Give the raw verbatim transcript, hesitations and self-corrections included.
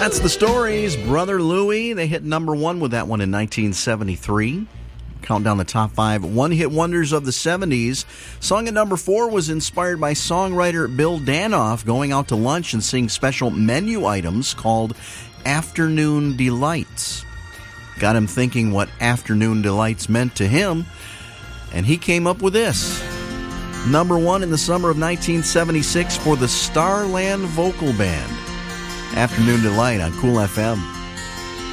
That's the Stories. Brother Louie, they hit number one with that one in nineteen seventy-three. Count down the top five one-hit wonders of the seventies. Song at number four was inspired by songwriter Bill Danoff going out to lunch and seeing special menu items called Afternoon Delights. Got him thinking what Afternoon Delights meant to him, and he came up with this. Number one in the summer of nineteen seventy-six for the Starland Vocal Band. Afternoon Delight on Cool F M.